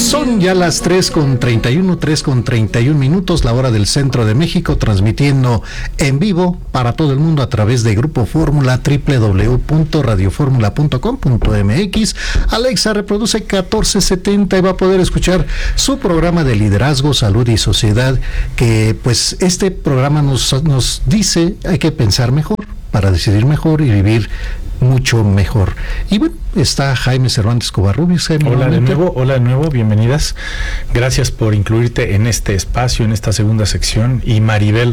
Son ya las 3:31 minutos, la hora del centro de México, transmitiendo en vivo para todo el mundo a través de Grupo Fórmula, www.radioformula.com.mx. Alexa, reproduce 1470 y va a poder escuchar su programa de liderazgo, salud y sociedad, que pues este programa nos dice hay que pensar mejor para decidir mejor y vivir mucho mejor. Y bueno, está Jaime Cervantes Covarrubias. Hola de nuevo, bienvenidas. Gracias por incluirte en este espacio, en esta segunda sección. Y Maribel.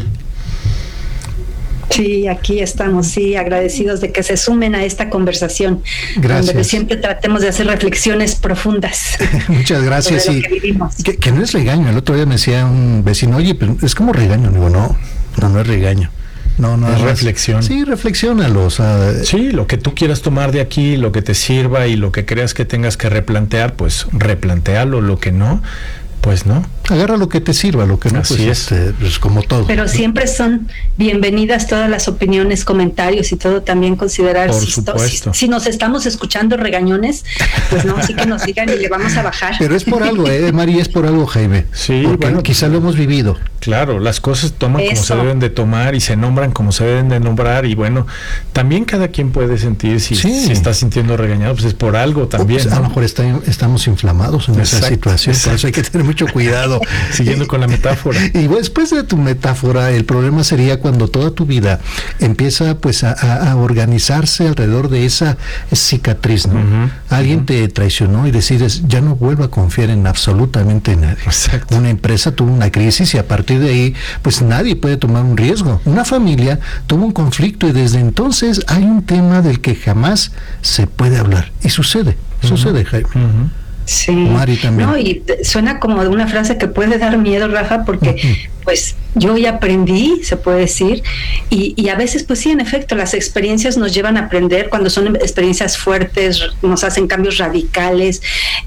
Sí, aquí estamos, sí, agradecidos de que se sumen a esta conversación. Gracias. Donde siempre tratemos de hacer reflexiones profundas. Muchas gracias. Sobre lo que vivimos. Que no es regaño. El otro día me decía un vecino, oye, pero es como regaño. Digo, no es regaño. No, es reflexión. Sí, reflexiónalo. O sea, sí, lo que tú quieras tomar de aquí, lo que te sirva y lo que creas que tengas que replantear, pues replantéalo. Lo que no, pues no. Agarra lo que te sirva, lo que no, así pues es como todo. Pero siempre son bienvenidas todas las opiniones, comentarios y todo, también considerar por supuesto. Si nos estamos escuchando regañones, pues no, sí que nos digan y le vamos a bajar. Pero es por algo, Mari, es por algo, Jaime. Sí, porque bueno, quizá lo hemos vivido. Claro, las cosas toman como se deben de tomar y se nombran como se deben de nombrar, y bueno, también cada quien puede sentir si está sintiendo regañado, pues es por algo también. Pues, ¿no? A lo mejor estamos inflamados en esa situación, por eso hay que tener mucho cuidado. Siguiendo con la metáfora. Y después de tu metáfora, el problema sería cuando toda tu vida empieza pues a organizarse alrededor de esa cicatriz, ¿no? Alguien te traicionó y decides, ya no vuelvo a confiar en absolutamente nadie. Exacto. Una empresa tuvo una crisis y a partir de ahí, pues nadie puede tomar un riesgo. Una familia tuvo un conflicto y desde entonces hay un tema del que jamás se puede hablar. Y sucede, Jaime. Sí, Mari también. No, y suena como de una frase que puede dar miedo, Rafa, porque pues yo ya aprendí, se puede decir, y a veces pues sí, en efecto, las experiencias nos llevan a aprender. Cuando son experiencias fuertes, nos hacen cambios radicales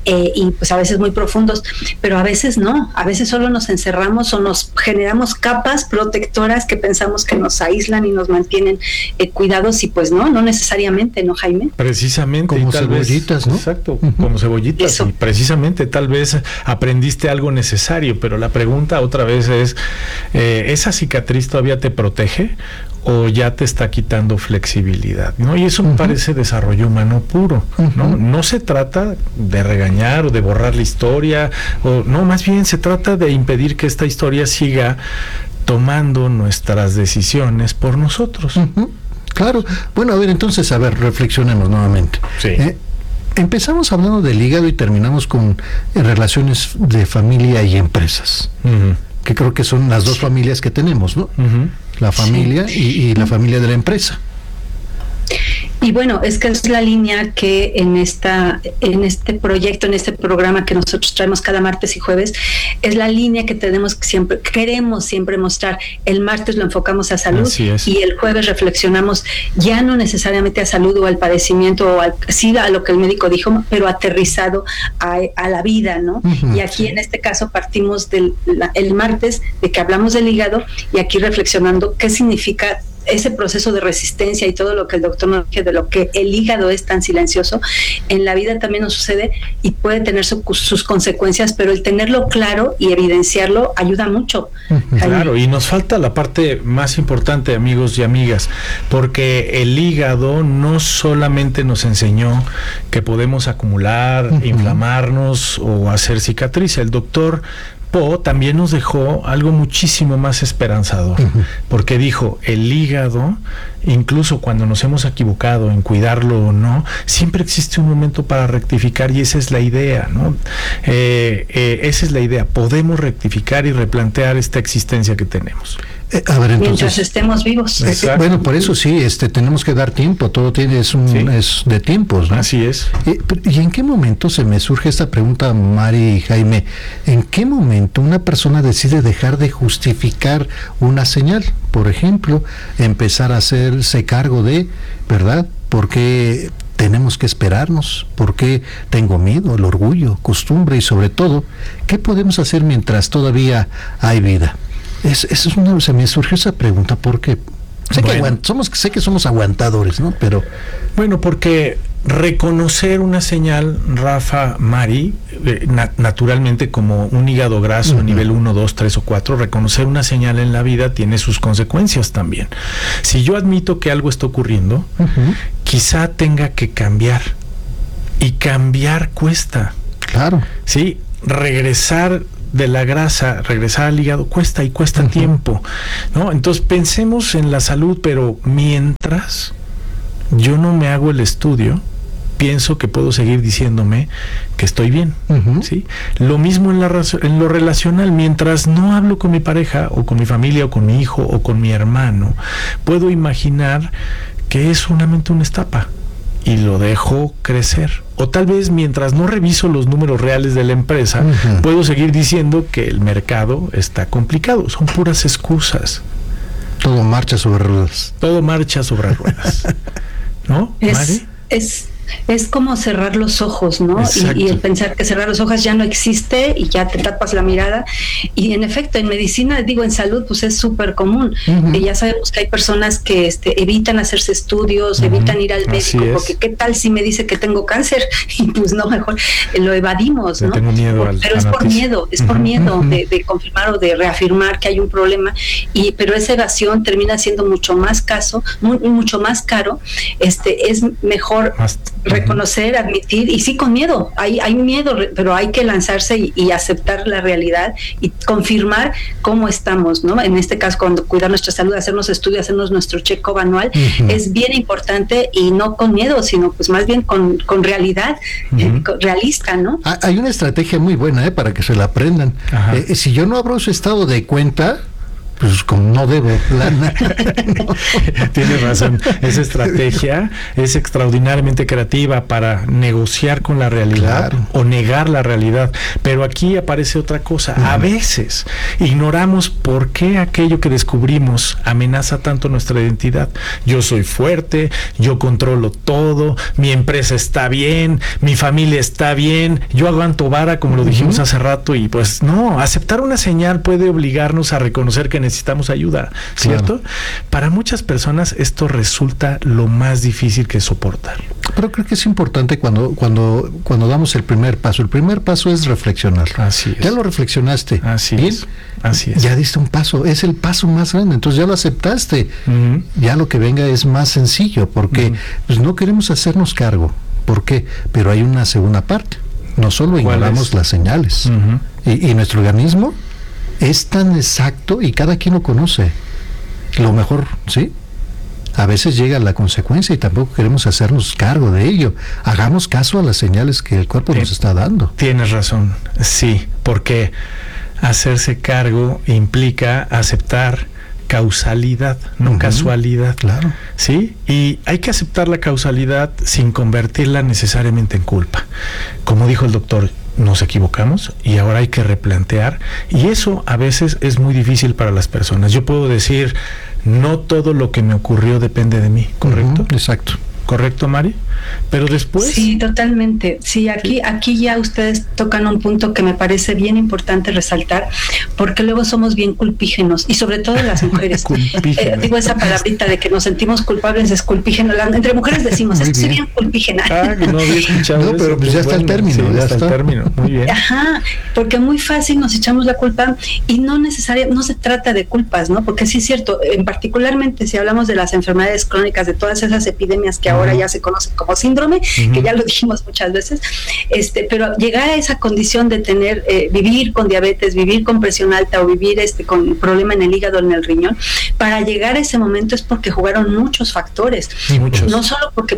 y pues a veces muy profundos, pero a veces no, a veces solo nos encerramos o nos generamos capas protectoras que pensamos que nos aíslan y nos mantienen cuidados, y pues no necesariamente, ¿no, Jaime? Precisamente. Como cebollitas, ¿no? Exacto, como cebollitas. Eso. Y precisamente tal vez aprendiste algo necesario, pero la pregunta otra vez es, ¿esa cicatriz todavía te protege o ya te está quitando flexibilidad, ¿no? Y eso me parece desarrollo humano puro, ¿no? No se trata de regañar o de borrar la historia, o no, más bien se trata de impedir que esta historia siga tomando nuestras decisiones por nosotros. Claro. Bueno, a ver, entonces, reflexionemos nuevamente. Sí. Empezamos hablando del hígado y terminamos con relaciones de familia y empresas, que creo que son las dos familias que tenemos, ¿no? La familia y la familia de la empresa. Y bueno, es que es la línea que en este proyecto, en este programa que nosotros traemos cada martes y jueves, es la línea que queremos siempre mostrar. El martes lo enfocamos a salud y el jueves reflexionamos ya no necesariamente a salud o al padecimiento o sí a lo que el médico dijo, pero aterrizado a la vida, ¿no? Y aquí en este caso partimos el martes de que hablamos del hígado, y aquí reflexionando qué significa ese proceso de resistencia y todo lo que el doctor nos dice de lo que el hígado es tan silencioso. En la vida también nos sucede y puede tener sus consecuencias, pero el tenerlo claro y evidenciarlo ayuda mucho. Claro, y nos falta la parte más importante, amigos y amigas, porque el hígado no solamente nos enseñó que podemos acumular, inflamarnos o hacer cicatriz. El doctor Po también nos dejó algo muchísimo más esperanzador, porque dijo, el hígado, incluso cuando nos hemos equivocado en cuidarlo o no, siempre existe un momento para rectificar, y esa es la idea, ¿no? Esa es la idea, podemos rectificar y replantear esta existencia que tenemos. A ver, entonces, mientras estemos vivos. Bueno, por eso sí, tenemos que dar tiempo, todo es de tiempos, ¿no? Así es. ¿Y en qué momento se me surge esta pregunta, Mari y Jaime? ¿En qué momento una persona decide dejar de justificar una señal? Por ejemplo, empezar a hacerse cargo de, ¿verdad? ¿Por qué tenemos que esperarnos? ¿Por qué tengo miedo? El orgullo, costumbre y sobre todo, ¿qué podemos hacer mientras todavía hay vida? Se me surgió esa pregunta porque Sé que somos aguantadores, ¿no? Pero bueno, porque reconocer una señal, Rafa, Mari, naturalmente como un hígado graso nivel 1, 2, 3 o 4, reconocer una señal en la vida tiene sus consecuencias también. Si yo admito que algo está ocurriendo, quizá tenga que cambiar. Y cambiar cuesta. Claro. Sí, regresar de la grasa, regresar al hígado cuesta y cuesta tiempo, ¿no? Entonces pensemos en la salud, pero mientras yo no me hago el estudio, pienso que puedo seguir diciéndome que estoy bien, ¿sí? Lo mismo en lo relacional, mientras no hablo con mi pareja o con mi familia o con mi hijo o con mi hermano, puedo imaginar que es solamente una etapa y lo dejo crecer. O tal vez mientras no reviso los números reales de la empresa, puedo seguir diciendo que el mercado está complicado. Son puras excusas. Todo marcha sobre ruedas. Todo marcha sobre ruedas. ¿No, Mari? Es como cerrar los ojos, ¿no? Y el pensar que cerrar los ojos ya no existe y ya te tapas la mirada. Y en efecto, en medicina, digo, en salud, pues es súper común. Ya sabemos que hay personas que evitan hacerse estudios, evitan ir al médico, porque ¿qué tal si me dice que tengo cáncer? Y pues no, mejor lo evadimos, ¿no? Tengo miedo pero es por miedo, de confirmar o de reafirmar que hay un problema. Pero esa evasión termina siendo mucho más mucho más caro. Es mejor reconocer, admitir, y sí con miedo, hay miedo, pero hay que lanzarse y aceptar la realidad y confirmar cómo estamos, ¿no? En este caso, cuando cuidar nuestra salud, hacernos estudios, hacernos nuestro check-up anual, es bien importante, y no con miedo, sino pues más bien con realidad, realista, ¿no? Hay una estrategia muy buena, para que se la aprendan. Si yo no abro su estado de cuenta, pues como no debo lana. Tienes razón. Esa estrategia es extraordinariamente creativa para negociar con la realidad o negar la realidad. Pero aquí aparece otra cosa. A veces ignoramos por qué aquello que descubrimos amenaza tanto nuestra identidad. Yo soy fuerte, yo controlo todo, mi empresa está bien, mi familia está bien, yo aguanto vara, como lo dijimos hace rato, y pues no, aceptar una señal puede obligarnos a reconocer que necesitamos ayuda, ¿cierto? Claro. Para muchas personas esto resulta lo más difícil que soportar. Pero creo que es importante cuando damos el primer paso. El primer paso es reflexionar. Así es. Ya lo reflexionaste. Así ¿bien? Es. Así es. Ya diste un paso, es el paso más grande, entonces ya lo aceptaste. Ya lo que venga es más sencillo, porque pues no queremos hacernos cargo. ¿Por qué? Pero hay una segunda parte. No solo ignoramos las señales. Y nuestro organismo es tan exacto y cada quien lo conoce. Lo mejor, ¿sí? A veces llega la consecuencia y tampoco queremos hacernos cargo de ello. Hagamos caso a las señales que el cuerpo nos está dando. Tienes razón, sí, porque hacerse cargo implica aceptar causalidad, no casualidad. Claro. ¿Sí? Y hay que aceptar la causalidad sin convertirla necesariamente en culpa. Como dijo el doctor, nos equivocamos y ahora hay que replantear, y eso a veces es muy difícil para las personas. Yo puedo decir, no todo lo que me ocurrió depende de mí, ¿correcto? Exacto. ¿Correcto, Mari? Pero después... Sí, totalmente. Sí, aquí ya ustedes tocan un punto que me parece bien importante resaltar, porque luego somos bien culpígenos, y sobre todo las mujeres. Digo esa palabrita de que nos sentimos culpables, es culpígeno. Entre mujeres decimos, es que soy bien culpígena. No había escuchado pero pues ya está el término. Sí, ya está el término, muy bien. Porque muy fácil nos echamos la culpa, y no se trata de culpas, ¿no? Porque sí es cierto, particularmente si hablamos de las enfermedades crónicas, de todas esas epidemias que ahora ya se conocen como síndrome, que ya lo dijimos muchas veces, pero llegar a esa condición de tener, vivir con diabetes, vivir con presión alta o vivir con problema en el hígado, en el riñón, para llegar a ese momento es porque jugaron muchos factores. No solo porque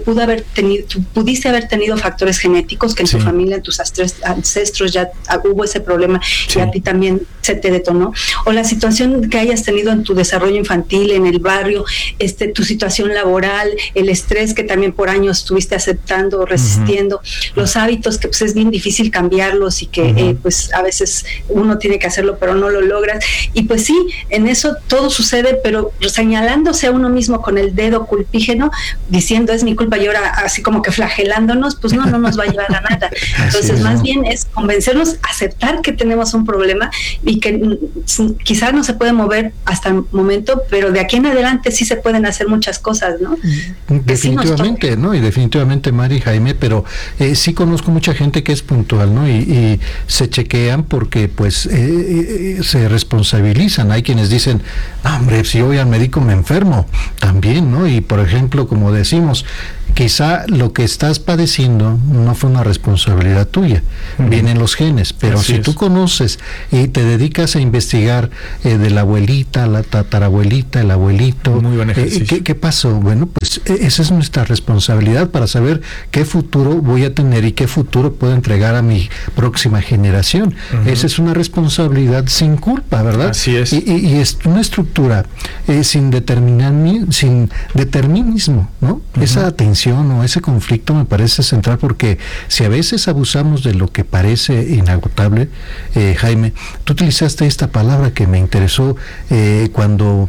pudiste haber tenido factores genéticos, que en tu familia, en tus ancestros ya hubo ese problema y a ti también se te detonó, o la situación que hayas tenido en tu desarrollo infantil, en el barrio, tu situación laboral, el estrés que que también por años estuviste aceptando, resistiendo, los hábitos que pues es bien difícil cambiarlos y que pues a veces uno tiene que hacerlo pero no lo logras, y pues sí, en eso todo sucede, pero señalándose a uno mismo con el dedo culpígeno, diciendo es mi culpa y ahora así como que flagelándonos, pues no nos va a llevar a nada. Entonces más bien es convencernos, aceptar que tenemos un problema y que quizás no se puede mover hasta el momento, pero de aquí en adelante sí se pueden hacer muchas cosas, ¿no? Definitivamente, ¿no? Y definitivamente, Mari y Jaime, pero sí conozco mucha gente que es puntual, ¿no? Y se chequean porque pues se responsabilizan. Hay quienes dicen, hombre, si yo voy al médico me enfermo también, ¿no? Y por ejemplo, como decimos, quizá lo que estás padeciendo no fue una responsabilidad tuya, vienen los genes, pero Así si es. tú conoces y te dedicas a investigar de la abuelita, la tatarabuelita, el abuelito, Muy buen ejercicio. ¿qué pasó? Bueno, pues esa es nuestra responsabilidad para saber qué futuro voy a tener y qué futuro puedo entregar a mi próxima generación. Esa es una responsabilidad sin culpa, ¿verdad? Así es. Y es una estructura sin determinismo, ¿no? Esa atención o ese conflicto me parece central, porque si a veces abusamos de lo que parece inagotable, Jaime, tú utilizaste esta palabra que me interesó cuando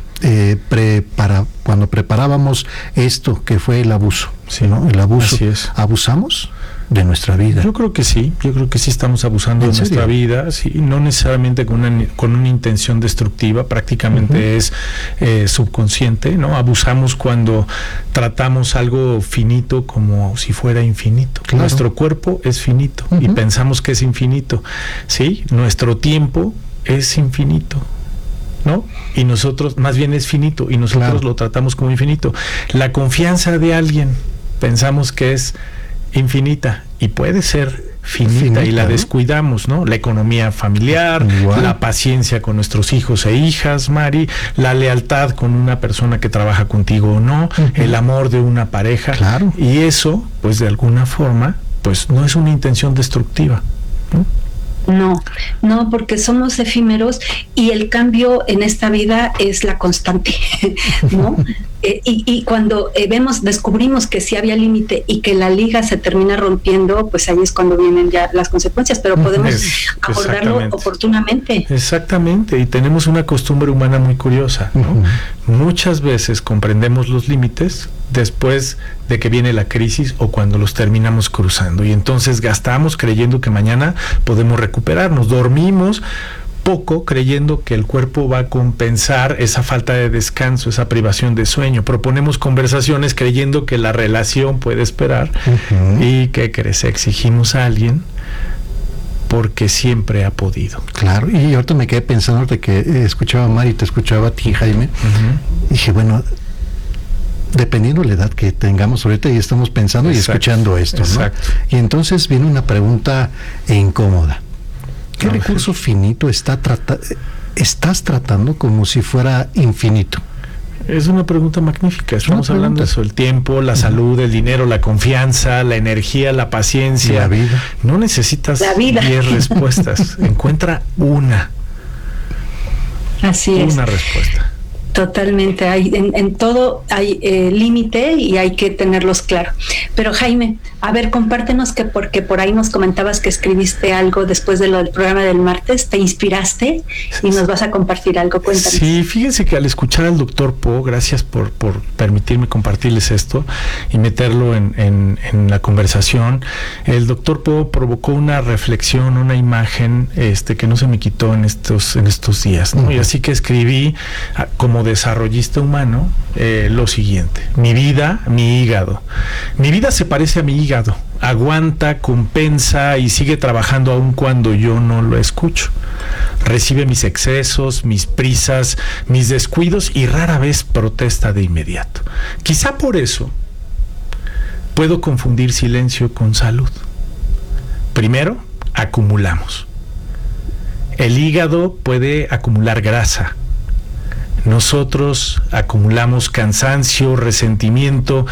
preparábamos esto que fue el abuso, Sí, ¿no? El abuso. así es. ¿Abusamos de nuestra vida? Yo creo que sí estamos abusando ¿En de nuestra serio? vida, sí, no necesariamente con una intención destructiva, prácticamente es subconsciente, ¿no? Abusamos cuando tratamos algo finito como si fuera infinito. Claro. Nuestro cuerpo es finito y pensamos que es infinito, ¿sí? Nuestro tiempo es infinito, ¿no? Y nosotros, más bien es finito, y nosotros Claro. lo tratamos como infinito. La confianza de alguien pensamos que es infinita y puede ser finita y la ¿no? descuidamos, ¿no? La economía familiar, Igual. la paciencia con nuestros hijos e hijas, Mari, la lealtad con una persona que trabaja contigo o no, el amor de una pareja. Claro. Y eso, pues de alguna forma, pues no es una intención destructiva, ¿no? No, porque somos efímeros y el cambio en esta vida es la constante, ¿no? Y cuando descubrimos que sí había límite y que la liga se termina rompiendo, pues ahí es cuando vienen ya las consecuencias, pero podemos abordarlo Exactamente. oportunamente. Exactamente, y tenemos una costumbre humana muy curiosa, ¿no? Muchas veces comprendemos los límites después de que viene la crisis o cuando los terminamos cruzando, y entonces gastamos creyendo que mañana podemos recuperarnos, dormimos poco creyendo que el cuerpo va a compensar esa falta de descanso, esa privación de sueño, proponemos conversaciones creyendo que la relación puede esperar, y ¿qué crees? Exigimos a alguien porque siempre ha podido. Claro, y ahorita me quedé pensando de que escuchaba a Mari y te escuchaba a ti, Jaime. Dije, bueno, dependiendo de la edad que tengamos ahorita, y estamos pensando y escuchando esto, ¿no? Exacto. Y entonces viene una pregunta incómoda. ¿Qué A ver. recurso finito estás tratando como si fuera infinito? Es una pregunta magnífica. Estamos hablando de eso: el tiempo, la salud, el dinero, la confianza, la energía, la paciencia. La vida. No necesitas La vida. 10 respuestas. Encuentra una Así es. respuesta. Totalmente, en todo hay límite y hay que tenerlos claro. Pero Jaime, a ver, compártenos, que porque por ahí nos comentabas que escribiste algo después de lo del programa del martes, te inspiraste y nos vas a compartir algo, cuéntanos. Sí, fíjense que al escuchar al doctor Po, gracias por permitirme compartirles esto y meterlo en la conversación, el doctor Po provocó una reflexión, una imagen que no se me quitó en estos días, ¿no? Y así que escribí como desarrollista humano lo siguiente: mi vida, mi hígado. Mi vida se parece a mi hígado, aguanta, compensa y sigue trabajando aun cuando yo no lo escucho. Recibe mis excesos, mis prisas, mis descuidos y rara vez protesta de inmediato. Quizá por eso puedo confundir silencio con salud. Primero, acumulamos. El hígado puede acumular grasa. Nosotros acumulamos cansancio, resentimiento,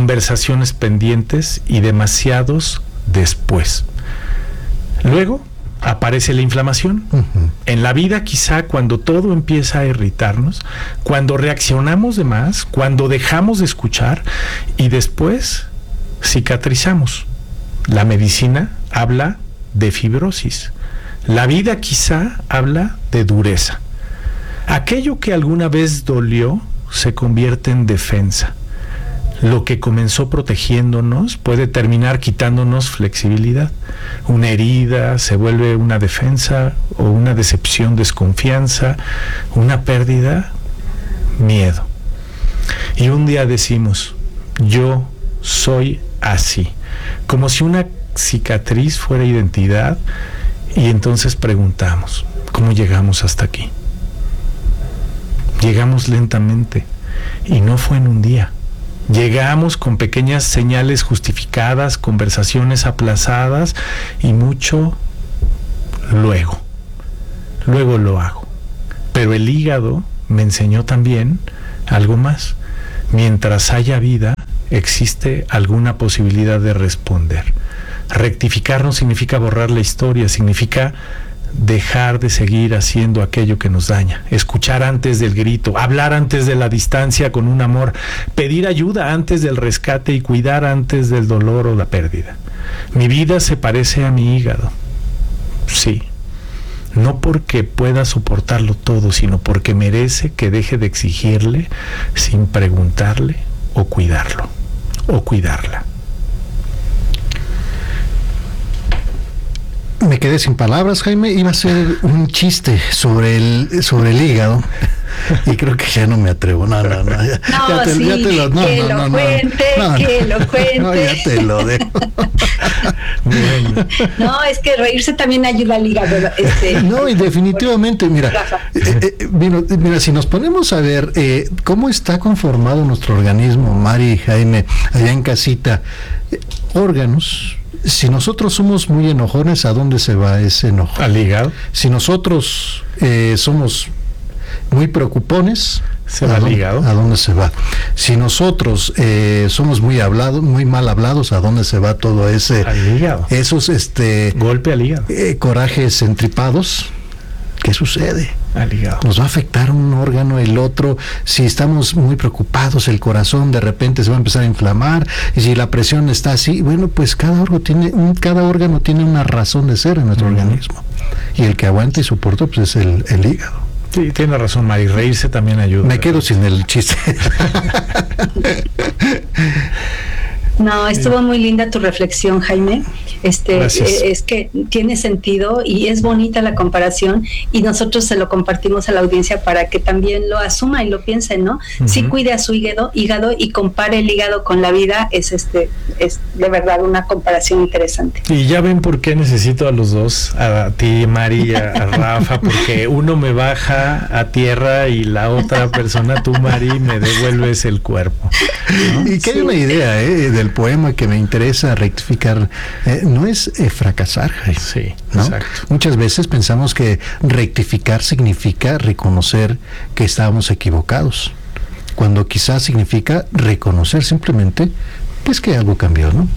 conversaciones pendientes y demasiados después. Luego aparece la inflamación. En la vida, quizá cuando todo empieza a irritarnos, cuando reaccionamos de más, cuando dejamos de escuchar y después cicatrizamos. La medicina habla de fibrosis. La vida quizá habla de dureza. Aquello que alguna vez dolió se convierte en defensa. Lo que comenzó protegiéndonos puede terminar quitándonos flexibilidad. Una herida se vuelve una defensa, o una decepción, desconfianza, una pérdida, miedo. Y un día decimos, yo soy así, como si una cicatriz fuera identidad, y entonces preguntamos, ¿cómo llegamos hasta aquí? Llegamos lentamente, y no fue en un día. Llegamos con pequeñas señales justificadas, conversaciones aplazadas y mucho luego. Luego lo hago. Pero el hígado me enseñó también algo más. Mientras haya vida, existe alguna posibilidad de responder. Rectificar no significa borrar la historia, significa dejar de seguir haciendo aquello que nos daña, escuchar antes del grito, hablar antes de la distancia con un amor, pedir ayuda antes del rescate y cuidar antes del dolor o la pérdida. Mi vida se parece a mi hígado, sí, no porque pueda soportarlo todo, sino porque merece que deje de exigirle sin preguntarle o cuidarlo o cuidarla. Me quedé sin palabras, Jaime. Iba a ser un chiste sobre el hígado y creo que ya no me atrevo. No, ya te lo cuente. No, ya te lo dejo. Bueno. No, es que reírse también ayuda al hígado. No, y definitivamente, mira, si nos ponemos a ver cómo está conformado nuestro organismo, Mari y Jaime, allá en casita, órganos. Si nosotros somos muy enojones, ¿a dónde se va ese enojo? Al hígado. Si nosotros somos muy preocupones, se va al hígado. ¿A dónde se va? Si nosotros somos muy mal hablados, ¿a dónde se va todo ese? Al hígado. Esos golpe al hígado. Corajes entripados. ¿Qué sucede? Al hígado. Nos va a afectar un órgano, el otro. Si estamos muy preocupados, el corazón de repente se va a empezar a inflamar, y si la presión está así, bueno, pues cada órgano tiene una razón de ser en nuestro organismo, y el que aguanta y soporta pues es el hígado. Sí, tiene razón, Mari, reírse también ayuda. Me quedo sin el chiste. No, estuvo muy linda tu reflexión, Jaime. Es que tiene sentido y es bonita la comparación, y nosotros se lo compartimos a la audiencia para que también lo asuma y lo piense, ¿no? Sí, cuide a su hígado y compare el hígado con la vida. Es de verdad una comparación interesante. Y ya ven por qué necesito a los dos, a ti, Mari, a Rafa, porque uno me baja a tierra y la otra persona, tú, Mari, me devuelves el cuerpo, ¿no? Y que hay una idea del poema que me interesa rectificar, no es fracasar, sí, ¿no? Exacto. Muchas veces pensamos que rectificar significa reconocer que estábamos equivocados, cuando quizás significa reconocer simplemente pues que algo cambió, ¿no?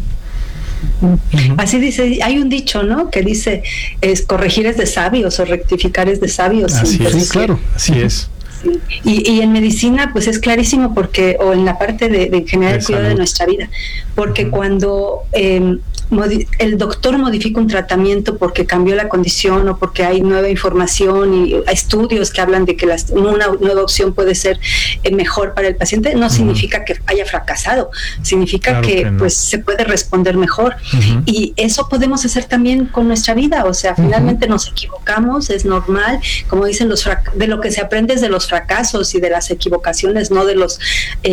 Así dice, hay un dicho, ¿no? Que dice, corregir es de sabios o rectificar es de sabios. Así es, sí, claro, así es. Sí. Y en medicina pues es clarísimo, porque, o en la parte de generar el cuidado de nuestra vida, porque cuando el doctor modifica un tratamiento porque cambió la condición o porque hay nueva información y hay estudios que hablan de que una nueva opción puede ser mejor para el paciente, no significa que haya fracasado, significa que no. Pues se puede responder mejor, y eso podemos hacer también con nuestra vida. O sea, finalmente nos equivocamos, es normal, como dicen de lo que se aprende es de los fracasos y de las equivocaciones, no de los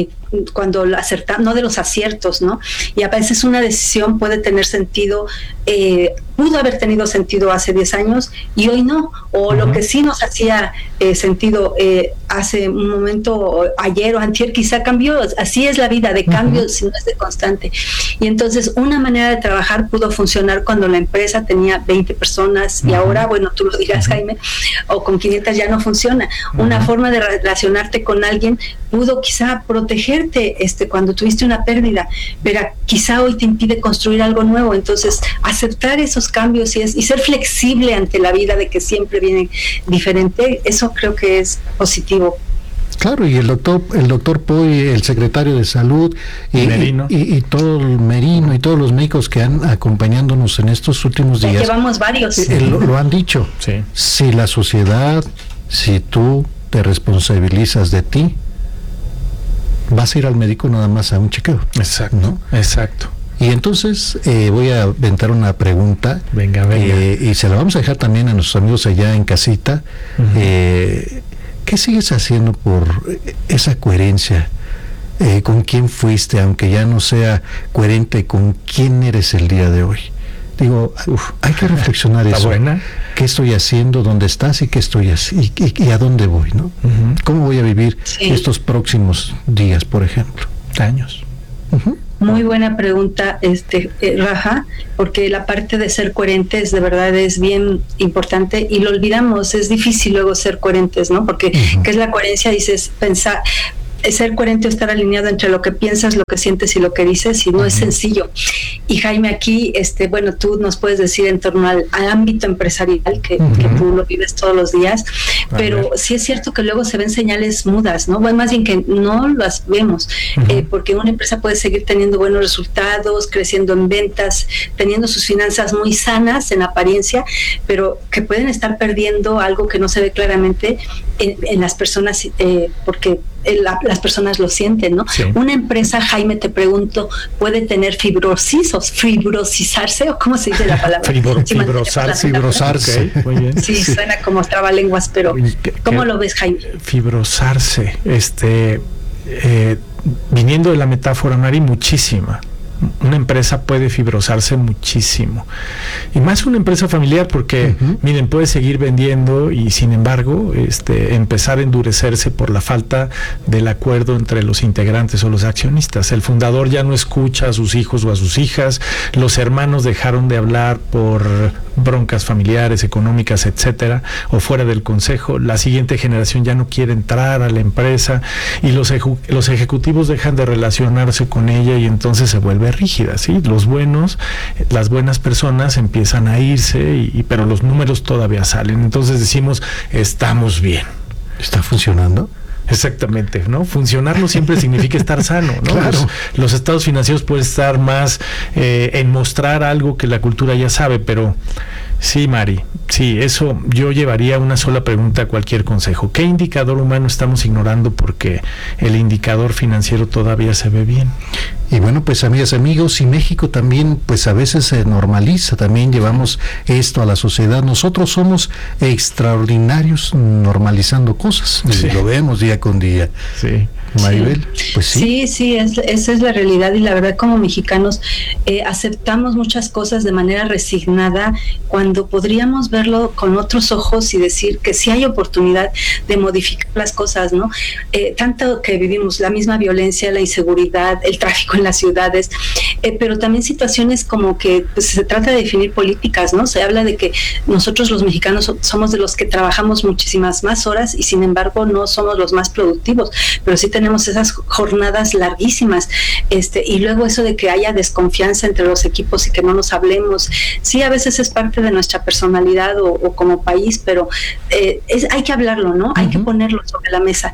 no de los aciertos, ¿no? Y a veces una decisión puede tener sentido, pudo haber tenido sentido hace 10 años y hoy no, o lo que sí nos hacía sentido hace un momento, ayer o antier, quizá cambió. Así es la vida, de cambio, si no es de constante. Y entonces una manera de trabajar pudo funcionar cuando la empresa tenía 20 personas y ahora, bueno, tú lo dirás, Jaime, o con 500 ya no funciona. Una forma de relacionarte con alguien pudo quizá protegerte cuando tuviste una pérdida, pero quizá hoy te impide construir algo nuevo. Entonces, aceptar esos cambios y ser flexible ante la vida, de que siempre viene diferente, eso creo que es positivo. Claro, y el doctor Poy, el secretario de Salud, y todo el Merino y todos los médicos que han acompañándonos en estos últimos días. Llevamos varios. Lo han dicho. Sí. Si la sociedad, si tú te responsabilizas de ti, vas a ir al médico nada más a un chequeo. Exacto, ¿no? Exacto. Y entonces voy a aventar una pregunta. Venga. Y se la vamos a dejar también a nuestros amigos allá en casita. Uh-huh. ¿Qué sigues haciendo por esa coherencia? ¿Con quién fuiste, aunque ya no sea coherente con quién eres el día de hoy? Digo, hay que reflexionar eso. Buena. ¿Qué estoy haciendo? ¿Dónde estás? ¿Y qué estoy haciendo? ¿Y a dónde voy? ¿No? Uh-huh. ¿Cómo voy a vivir estos próximos días, por ejemplo? Años. Uh-huh. Muy buena pregunta, Rafa, porque la parte de ser coherentes de verdad es bien importante y lo olvidamos. Es difícil luego ser coherentes, ¿no? Porque ¿qué es la coherencia? Dices, pensar, ser coherente o estar alineado entre lo que piensas, lo que sientes y lo que dices, y no es sencillo. Y Jaime, aquí, bueno, tú nos puedes decir en torno al ámbito empresarial, que tú lo vives todos los días, pero sí es cierto que luego se ven señales mudas, ¿no? Bueno, más bien que no las vemos, porque una empresa puede seguir teniendo buenos resultados, creciendo en ventas, teniendo sus finanzas muy sanas en apariencia, pero que pueden estar perdiendo algo que no se ve claramente en las personas, porque las personas lo sienten, ¿no? Sí. Una empresa, Jaime, te pregunto, ¿puede tener fibrosizarse o cómo se dice la palabra? Fibrosarse. Okay, muy bien. Sí, suena como trabalenguas, pero ¿cómo lo ves, Jaime? Fibrosarse, viniendo de la metáfora, Mari, muchísima. Una empresa puede fibrosarse muchísimo, y más una empresa familiar, porque miren, puede seguir vendiendo y sin embargo empezar a endurecerse por la falta del acuerdo entre los integrantes o los accionistas. El fundador ya no escucha a sus hijos o a sus hijas, los hermanos dejaron de hablar por broncas familiares, económicas, etcétera, o fuera del consejo. La siguiente generación ya no quiere entrar a la empresa y los ejecutivos dejan de relacionarse con ella y entonces se vuelve rígida, ¿sí? Las buenas personas empiezan a irse, pero los números todavía salen. Entonces decimos, estamos bien. ¿Está funcionando? Exactamente, ¿no? Funcionar no siempre significa estar sano, ¿no? Claro. Los estados financieros pueden estar más en mostrar algo que la cultura ya sabe, pero sí, Mari, sí, eso yo llevaría una sola pregunta a cualquier consejo. ¿Qué indicador humano estamos ignorando porque el indicador financiero todavía se ve bien? Y bueno, pues amigas, amigos, y México también, pues a veces se normaliza, también llevamos esto a la sociedad. Nosotros somos extraordinarios normalizando cosas, sí. Lo vemos día con día. Sí. Maribel, pues sí. Sí, esa es la realidad, y la verdad, como mexicanos aceptamos muchas cosas de manera resignada cuando podríamos verlo con otros ojos y decir que sí hay oportunidad de modificar las cosas, ¿no? Tanto que vivimos la misma violencia, la inseguridad, el tráfico en las ciudades, pero también situaciones como que pues, se trata de definir políticas, ¿no? Se habla de que nosotros los mexicanos somos de los que trabajamos muchísimas más horas y sin embargo no somos los más productivos, pero sí tenemos esas jornadas larguísimas, y luego eso de que haya desconfianza entre los equipos y que no nos hablemos, sí, a veces es parte de nuestra personalidad o como país, pero hay que hablarlo, ¿no? Hay que ponerlo sobre la mesa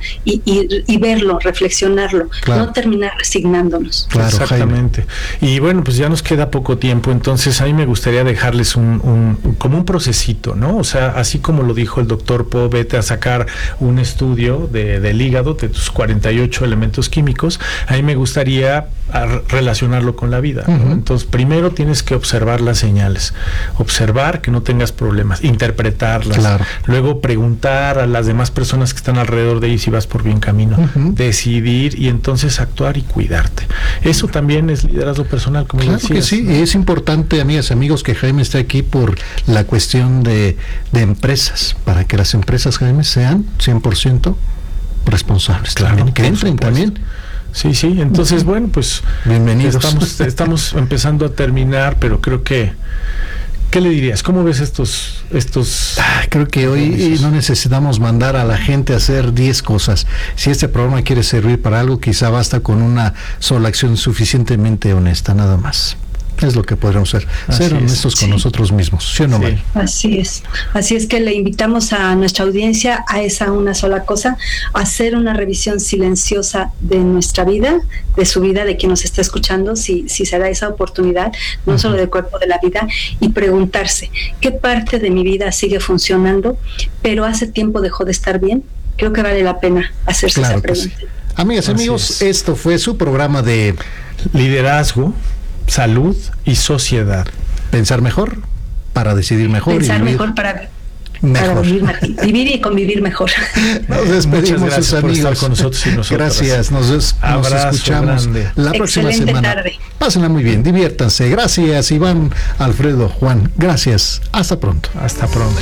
y verlo, reflexionarlo, no terminar resignándonos. Claro, exactamente. Jaime. Y bueno, pues ya nos queda poco tiempo, entonces a mí me gustaría dejarles como un procesito, ¿no? O sea, así como lo dijo el doctor Po, vete a sacar un estudio del hígado, de tus 48 elementos químicos. A mí me gustaría relacionarlo con la vida, ¿no? Entonces, primero tienes que observar las señales, observar que no tengas problemas, interpretarlas, luego preguntar a las demás personas que están alrededor de ahí si vas por bien camino, decidir y entonces actuar y cuidarte. Eso también es liderazgo personal, como decías. Claro que sí, y es importante, amigas, amigos, que Jaime esté aquí por la cuestión de empresas, para que las empresas, Jaime, sean 100% responsables, también, que entren también. Sí, entonces bueno, pues bienvenidos. Estamos empezando a terminar, pero creo que ¿Qué le dirías? ¿Cómo ves estos? Creo que hoy no necesitamos mandar a la gente a hacer 10 cosas. Si este programa quiere servir para algo, quizá basta con una sola acción suficientemente honesta, nada más. Es lo que podremos hacer, ser honestos con nosotros mismos, ¿sí o no, Mari? Así es que le invitamos a nuestra audiencia a esa una sola cosa, a hacer una revisión silenciosa de nuestra vida, de su vida, de quien nos está escuchando, si se da esa oportunidad, no solo del cuerpo, de la vida, y preguntarse, ¿qué parte de mi vida sigue funcionando, pero hace tiempo dejó de estar bien? Creo que vale la pena hacerse esa pregunta. Sí. Amigas y amigos, esto fue su programa de liderazgo, salud y sociedad. Pensar mejor para decidir mejor. Pensar mejor para vivir y convivir mejor. Nos despedimos, muchas gracias por estar con nosotros y nosotros. Gracias, nos escuchamos la próxima semana. Tarde. Pásenla muy bien, diviértanse. Gracias, Iván, Alfredo, Juan. Gracias. Hasta pronto. Hasta pronto.